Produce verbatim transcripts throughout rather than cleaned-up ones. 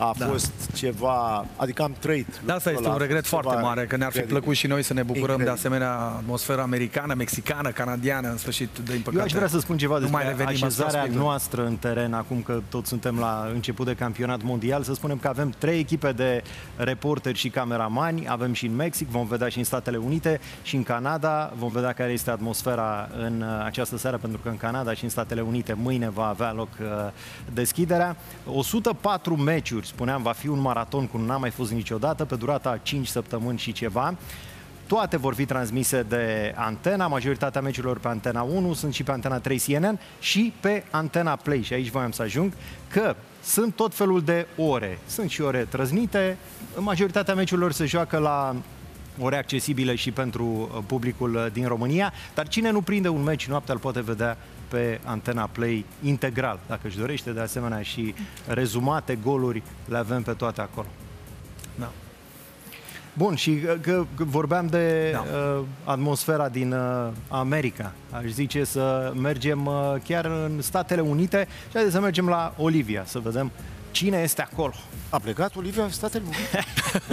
a da. fost ceva, adică am trăit. Da, asta este un regret foarte mare, că ne-ar fi plăcut și noi să ne bucurăm incredibil. de asemenea atmosfera americană, mexicană, canadiană, în sfârșit, din păcate. Eu aș vrea să spun ceva despre așezarea noastră în teren, acum că toți suntem la început de campionat mondial, să spunem că avem trei echipe de reporteri și cameramani, avem și în Mexic, vom vedea și în Statele Unite și în Canada, vom vedea care este atmosfera în această seară, pentru că în Canada și în Statele Unite mâine va avea loc deschiderea. o sută patru meciuri, spuneam, va fi un maraton cum n-a mai fost niciodată, pe durata a cinci săptămâni și ceva. Toate vor fi transmise de Antena, majoritatea meciurilor pe Antena unu, sunt și pe Antena trei C N N și pe Antena Play. Și aici voiam să ajung că sunt tot felul de ore. Sunt și ore trăznite, majoritatea meciurilor se joacă la ore accesibile și pentru publicul din România, dar cine nu prinde un meci noaptea îl poate vedea pe Antena Play integral, dacă își dorește, de asemenea și rezumate, goluri, le avem pe toate acolo. Da. Bun, și că, că vorbeam de da. uh, atmosfera din uh, America, aș zice să mergem uh, chiar în Statele Unite și haideți să mergem la Olivia, să vedem cine este acolo. A plecat Olivia în Statele Unite?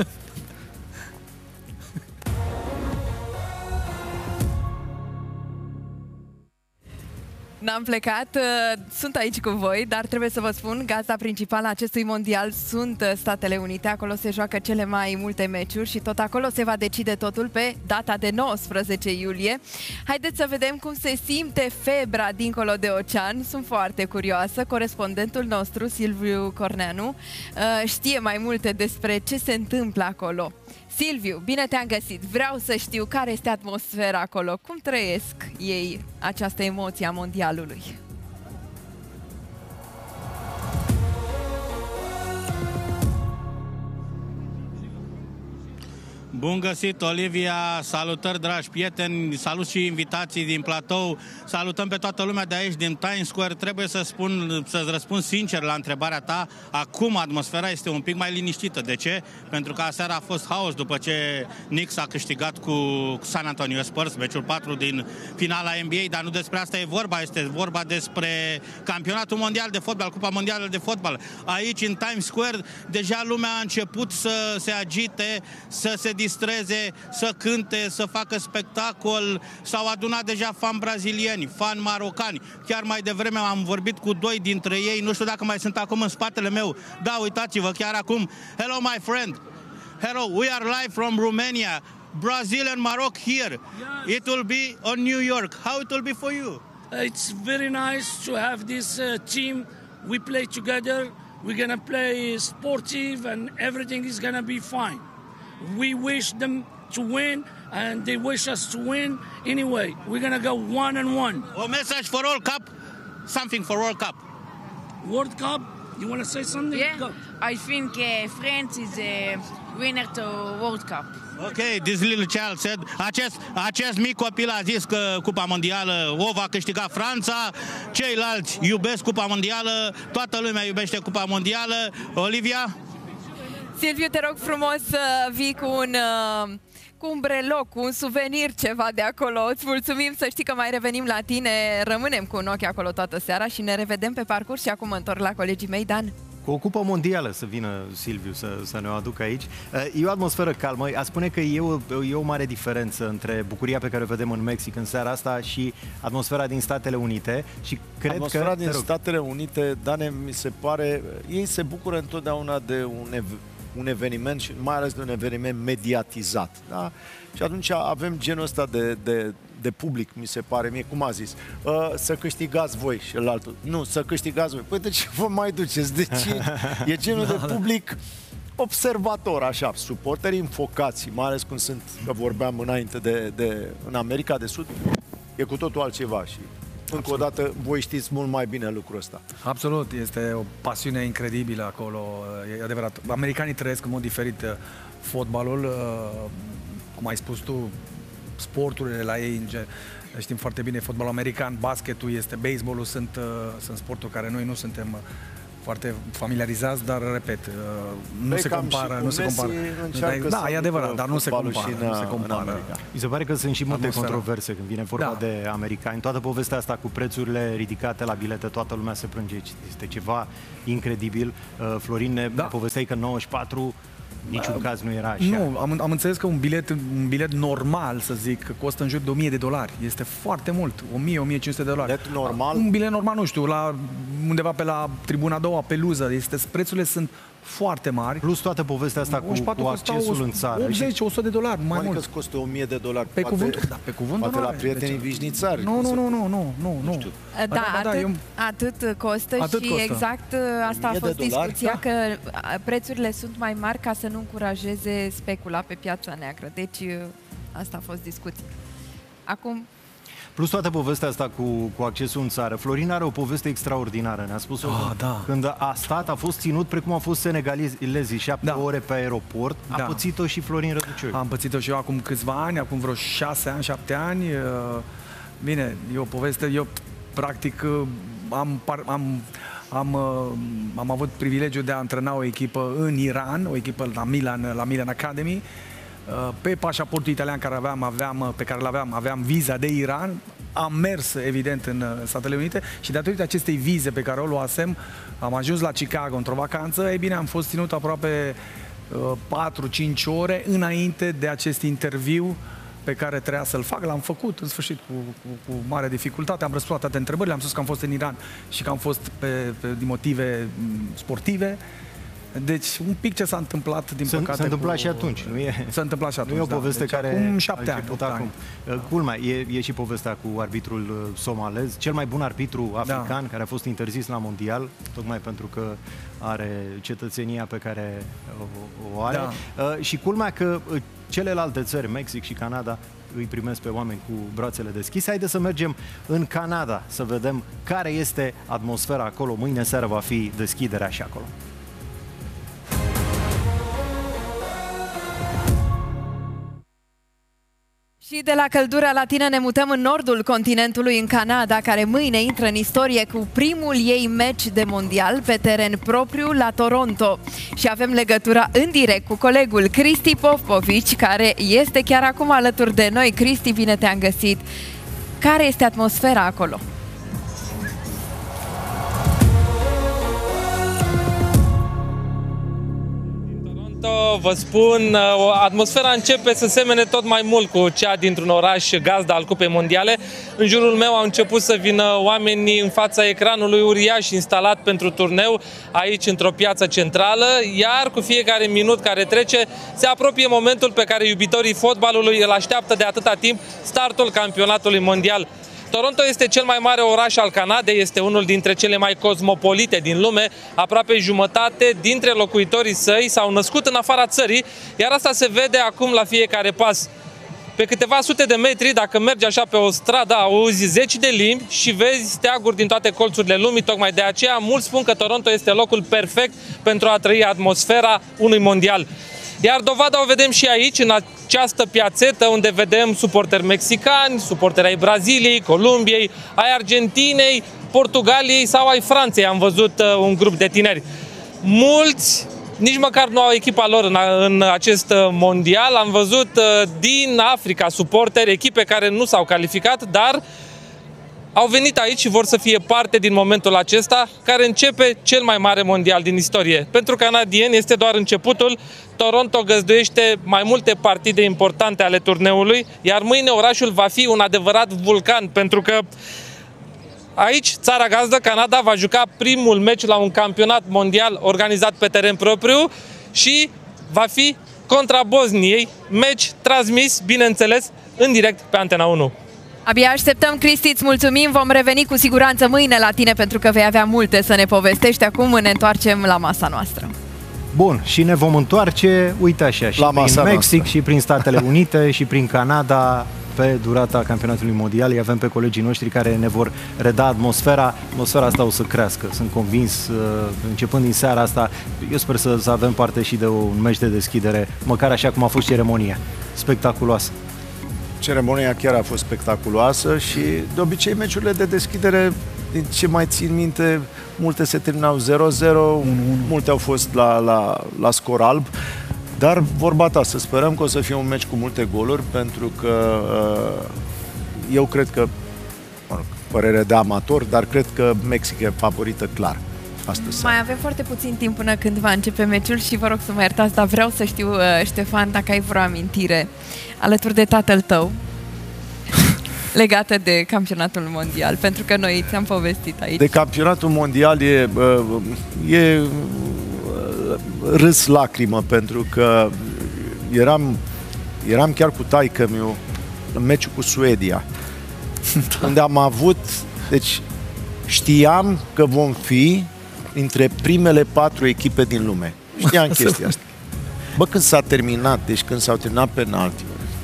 N-am plecat, sunt aici cu voi, dar trebuie să vă spun, gazda principală a acestui mondial sunt Statele Unite, acolo se joacă cele mai multe meciuri și tot acolo se va decide totul pe data de nouăsprezece iulie. Haideți să vedem cum se simte febra dincolo de ocean, sunt foarte curioasă. Corespondentul nostru, Silviu Corneanu, știe mai multe despre ce se întâmplă acolo. Silviu, bine te-am găsit! Vreau să știu care este atmosfera acolo, cum trăiesc ei această emoție a mondialului. Bun găsit, Olivia! Salutări, dragi prieteni! Salut și invitații din platou! Salutăm pe toată lumea de aici, din Times Square. Trebuie să spun, să-ți răspund sincer la întrebarea ta. Acum atmosfera este un pic mai liniștită. De ce? Pentru că aseară a fost haos după ce Knicks a câștigat cu San Antonio Spurs, meciul patru din finala N B A, dar nu despre asta e vorba. Este vorba despre campionatul mondial de fotbal, Cupa Mondială de Fotbal. Aici, în Times Square, deja lumea a început să se agite, să se distreze, să cânte, să facă spectacol. S-au adunat deja fani brazilieni, fani marocani. Chiar mai devreme am vorbit cu doi dintre ei, nu știu dacă mai sunt acum în spatele meu. Da, uitați-vă, chiar acum. Hello, my friend. Hello, we are live from Romania. Brazil and Morocco here. Yes. It will be on New York. How it will be for you? It's very nice to have this uh, team. We play together. We're gonna play sportive and everything is gonna be fine. We wish them to win, and they wish us to win. Anyway, we're gonna go one and one. A message for World Cup, something for World Cup. World Cup, you wanna say something? Yeah, Go. I think uh, France is a winner to World Cup. Ok, this little child said, acest, acest mic copil a zis că Cupa Mondială o va câștiga Franța, ceilalți iubesc Cupa Mondială, toată lumea iubește Cupa Mondială. Olivia? Silviu, te rog frumos să vii cu un, cu un breloc, cu un suvenir, ceva de acolo. Îți mulțumim, să știi că mai revenim la tine, rămânem cu un ochi acolo toată seara și ne revedem pe parcurs și acum mă întorc la colegii mei. Dan? Cu o cupă mondială să vină Silviu să, să ne o aducă aici. E o atmosferă calmă. A spune că e o, e o mare diferență între bucuria pe care o vedem în Mexic în seara asta și atmosfera din Statele Unite. Și cred atmosfera că, din Statele Unite, Dane, mi se pare, ei se bucură întotdeauna de un ev- un eveniment și mai ales de un eveniment mediatizat. Da? Și atunci avem genul ăsta de, de, de public, mi se pare mie, cum a zis, uh, să câștigați voi și altul. Nu, să câștigați voi. Păi de ce vă mai duceți? De ce? E genul da, de public observator, așa, suporteri înfocați, mai ales când sunt, că vorbeam înainte de, de în America de Sud, e cu totul altceva și încă o dată, voi știți mult mai bine lucrul ăsta. Absolut, este o pasiune incredibilă acolo, e adevărat. Americanii trăiesc în mod diferit fotbalul, cum ai spus tu, sporturile la ei, știm foarte bine, fotbalul american, basketul este, baseballul sunt, sunt sporturi care noi nu suntem foarte familiarizați, dar, repet, nu se compară, nu se compară. Da, e adevărat, dar nu se compară, nu se compară. Mi se pare că sunt și multe controverse când vine vorba da. de americani. Toată povestea asta cu prețurile ridicate la bilete, toată lumea se plânge. Este ceva incredibil. Florin, ne da. povesteai că nouăzeci și patru niciun uh, caz nu era așa. Nu, am, am înțeles că un bilet, un bilet normal, să zic, costă în jur de o mie de dolari. Este foarte mult, o mie - o mie cinci sute de dolari. Bilet normal? Un bilet normal, nu știu, la undeva pe la tribuna a doua, pe Luză. Este, prețurile sunt foarte mari. Plus toată povestea asta cu, cu accesul în țară. optzeci - o sută de dolari, mai mult. Că îți costă o mie de dolari. Pe poate, cuvântul, da, pe cuvântul poate la prietenii deci, vișnițari. Nu, nu, nu, nu, nu, nu, nu. Știu. Da, da, atât, da, eu... atât costă atât și costă. exact asta a fost discuția, da? Că prețurile sunt mai mari ca să nu încurajeze specula pe piața neagră. Deci asta a fost discuția. Acum... Plus toată povestea asta cu, cu accesul în țară. Florin are o poveste extraordinară. Ne-a spus-o oh, da. când a stat, a fost ținut precum a fost senegalezii șapte da. ore pe aeroport. A da. pățit-o și Florin Răducioiu. Am pățit-o și eu acum câțiva ani, acum vreo șase ani, șapte ani. Bine, e o poveste, eu practic am... am Am, am avut privilegiul de a antrena o echipă în Iran, o echipă la Milan, la Milan Academy. Pe pașaportul italian care aveam, aveam, pe care l-aveam, aveam viza de Iran. Am mers, evident, în Statele Unite și datorită acestei vize pe care o luasem, am ajuns la Chicago într-o vacanță. Ei bine, am fost ținut aproape patru cinci ore înainte de acest interviu pe care trebuia să-l fac. L-am făcut, în sfârșit, cu, cu, cu mare dificultate. Am răspuns toate întrebările, am spus că am fost în Iran și că am fost pe, pe din motive sportive. Deci, un pic ce s-a întâmplat, din păcate... S-a întâmplat cu... și atunci, nu e? S-a întâmplat și atunci, nu e o poveste da. Deci, care acum șapte ani, acum. Da. Culmea, e, e și povestea cu arbitrul somalez, cel mai bun arbitru african, da. care a fost interzis la mondial, tocmai pentru că are cetățenia pe care o, o are. Da. Uh, și culmea că celelalte țări, Mexic și Canada, îi primesc pe oameni cu brațele deschise. Haideți să mergem în Canada, să vedem care este atmosfera acolo. Mâine seară va fi deschiderea și acolo. Și de la căldura latină ne mutăm în nordul continentului, în Canada, care mâine intră în istorie cu primul ei meci de mondial pe teren propriu la Toronto. Și avem legătura în direct cu colegul Cristi Popovici, care este chiar acum alături de noi. Cristi, bine te-am găsit! Care este atmosfera acolo? Vă spun, atmosfera începe să semene tot mai mult cu cea dintr-un oraș gazdă al Cupei Mondiale. În jurul meu au început să vină oamenii în fața ecranului uriaș instalat pentru turneu aici într-o piață centrală, iar cu fiecare minut care trece se apropie momentul pe care iubitorii fotbalului îl așteaptă de atâta timp, startul campionatului mondial. Toronto este cel mai mare oraș al Canadei, este unul dintre cele mai cosmopolite din lume, aproape jumătate dintre locuitorii săi s-au născut în afara țării, iar asta se vede acum la fiecare pas. Pe câteva sute de metri, dacă mergi așa pe o stradă, auzi zeci de limbi și vezi steaguri din toate colțurile lumii. Tocmai de aceea, mulți spun că Toronto este locul perfect pentru a trăi atmosfera unui mondial. Iar dovada o vedem și aici, în această piațetă, unde vedem suporteri mexicani, suporteri ai Braziliei, Columbiei, ai Argentinei, Portugaliei sau ai Franței. Am văzut uh, un grup de tineri. Mulți nici măcar nu au echipa lor în, în acest mondial. Am văzut uh, din Africa suporteri, echipe care nu s-au calificat, dar au venit aici și vor să fie parte din momentul acesta, care începe cel mai mare mondial din istorie. Pentru canadieni este doar începutul. Toronto găzduiește mai multe partide importante ale turneului, iar mâine orașul va fi un adevărat vulcan, pentru că aici, țara gazdă, Canada, va juca primul meci la un campionat mondial organizat pe teren propriu și va fi contra Bosniei, meci transmis, bineînțeles, în direct pe Antena unu. Abia așteptăm, Cristi, îți mulțumim, vom reveni cu siguranță mâine la tine pentru că vei avea multe să ne povestești. Acum ne întoarcem la masa noastră. Bun, și ne vom întoarce, uite așa, și la prin Mexic, noastră. Și prin Statele Unite, și prin Canada, pe durata campionatului mondial. Îi avem pe colegii noștri care ne vor reda atmosfera. Atmosfera asta o să crească, sunt convins, începând din seara asta. Eu sper să, să avem parte și de un meci de deschidere, măcar așa cum a fost ceremonia, spectaculoasă. Ceremonia chiar a fost spectaculoasă și de obicei meciurile de deschidere din ce mai țin minte, multe se terminau zero zero, multe au fost la, la, la scor alb, dar vorba ta, să sperăm că o să fie un meci cu multe goluri, pentru că eu cred că, mă rog, părere de amator, dar cred că Mexic e favorită clar. Astăzi. Mai avem foarte puțin timp până când va începe meciul și vă rog să mă iertați, dar vreau să știu, Ștefan, dacă ai vreo amintire alături de tatăl tău legată de campionatul mondial, pentru că noi ți-am povestit aici. De campionatul mondial e, e râs lacrimă, pentru că eram, eram chiar cu taică-miu în meciul cu Suedia, da. unde am avut, deci știam că vom fi între primele patru echipe din lume. Știam chestia asta. Bă, când s-a terminat, deci când s-au terminat penaltiurile,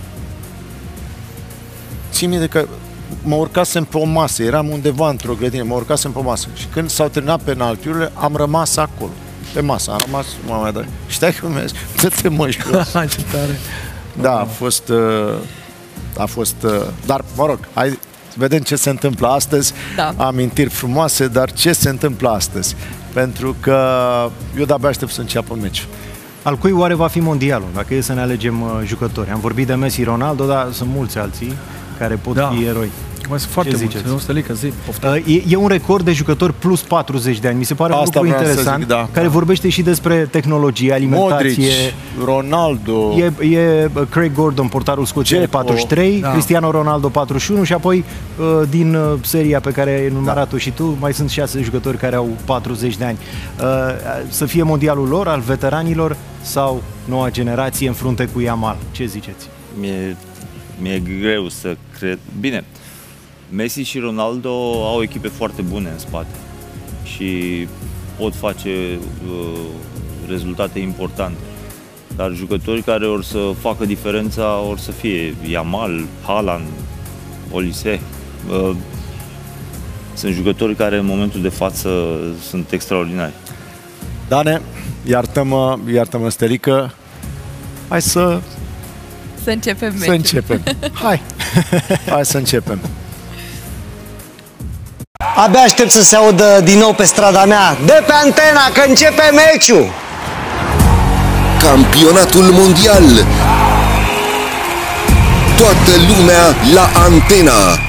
țin minte că mă urcasem pe o masă, eram undeva într-o grădină, mă urcasem pe o masă și când s-au terminat penaltiurile, am rămas acolo, pe masă, am rămas, mă mai dai, știi cum mergi? Dă-te mă jos. Ce tare. Da, a fost, a fost, dar, mă rog, hai, vedem ce se întâmplă astăzi, da. Amintiri frumoase, dar ce se întâmplă astăzi? Pentru că eu de-abia aștept să înceapă meciul. Al cui oare va fi mondialul, dacă e să ne alegem uh, jucători? Am vorbit de Messi, Ronaldo, dar sunt mulți alții care pot da. fi eroi. Mai sunt foarte mulți, nu, Stelica, zi, uh, e, e un record de jucători plus patruzeci de ani. Mi se pare Asta un lucru interesant, zic, da. care da. vorbește și despre tehnologie, alimentație. Modric, Ronaldo. E, e Craig Gordon, portarul Scoției, patruzeci și trei, da. Cristiano Ronaldo, patruzeci și unu și apoi uh, din uh, seria pe care ai enumerat-o da. și tu, mai sunt șase jucători care au patruzeci de ani. Uh, să fie mondialul lor, al veteranilor sau noua generație în frunte cu Yamal? Ce ziceți? Mi-e, mi-e greu să cred. Bine, Messi și Ronaldo au echipe foarte bune în spate și pot face uh, rezultate importante. Dar jucători care or să facă diferența or să fie Yamal, Haaland, Olise. Uh, sunt jucători care în momentul de față sunt extraordinari. Dane, iartă-mă, iartă-mă, Stelică, hai să... Să începem meciul. Să începem. Hai, hai să începem. Abia aștept să se audă din nou pe strada mea. De pe antena, că începe meciul! Campionatul mondial. Toată lumea la antena.